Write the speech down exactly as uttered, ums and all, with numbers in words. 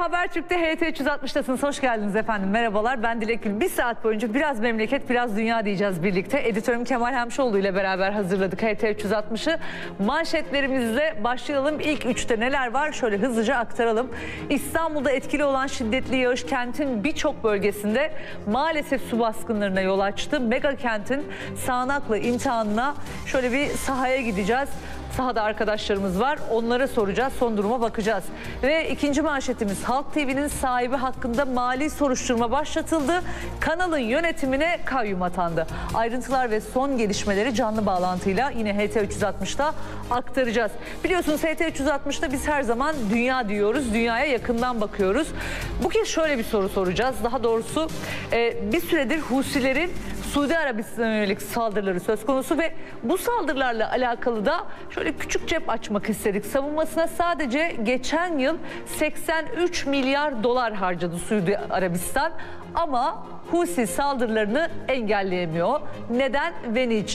Habertürk'te H T üç yüz altmış'tasınız. Hoş geldiniz efendim. Merhabalar. Ben Dilek Gül. Bir saat boyunca biraz memleket, biraz dünya diyeceğiz birlikte. Editörüm Kemal Hemşoğlu ile beraber hazırladık H T üç yüz altmış'ı. Manşetlerimizle başlayalım. İlk üçte neler var? Şöyle hızlıca aktaralım. İstanbul'da etkili olan şiddetli yağış kentin birçok bölgesinde maalesef su baskınlarına yol açtı. Mega kentin sağanaklı imtihanına şöyle bir sahaya gideceğiz. Sahada arkadaşlarımız var. Onlara soracağız. Son duruma bakacağız. Ve ikinci manşetimiz Halk T V'nin sahibi hakkında mali soruşturma başlatıldı. Kanalın yönetimine kayyum atandı. Ayrıntılar ve son gelişmeleri canlı bağlantıyla yine H T üç yüz altmış'ta aktaracağız. Biliyorsunuz H T üç yüz altmış'ta biz her zaman dünya diyoruz. Dünyaya yakından bakıyoruz. Bu kez şöyle bir soru soracağız. Daha doğrusu bir süredir Husilerin Suudi Arabistan'a yönelik saldırıları söz konusu ve bu saldırılarla alakalı da şöyle küçük cep açmak istedik. Savunmasına sadece geçen yıl seksen üç milyar dolar harcadı Suudi Arabistan ama Husi saldırılarını engelleyemiyor. Neden ve niçin?